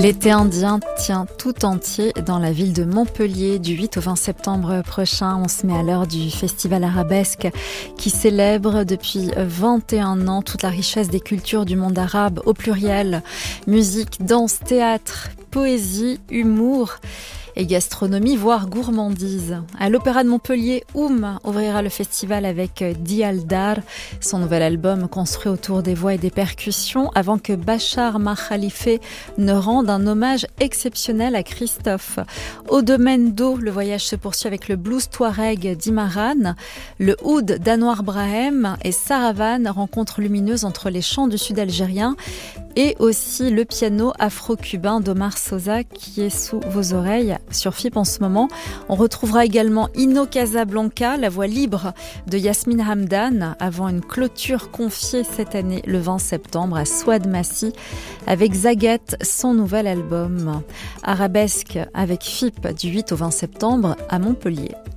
L'été indien tient tout entier dans la ville de Montpellier du 8 au 20 septembre prochain. On se met à l'heure du festival arabesque qui célèbre depuis 21 ans toute la richesse des cultures du monde arabe au pluriel. Musique, danse, théâtre, poésie, humour et gastronomie, voire gourmandise. À l'Opéra de Montpellier, ouvrira le festival avec Dialdar, son nouvel album construit autour des voix et des percussions, avant que Bachar Makhalife ne rende un hommage exceptionnel à Christophe. Au domaine d'eau, le voyage se poursuit avec le blues touareg d'Imaran, le oud d'Anwar Brahem et Saravan, rencontre lumineuse entre les chants du sud algérien et aussi le piano afro-cubain d'Omar Sosa qui est sous vos oreilles sur FIP en ce moment. On retrouvera également Ino Casablanca, la voix libre de Yasmine Hamdan, avant une clôture confiée cette année le 20 septembre à Souad Massi avec Zagat, son nouvel album. Arabesque avec FIP du 8 au 20 septembre à Montpellier.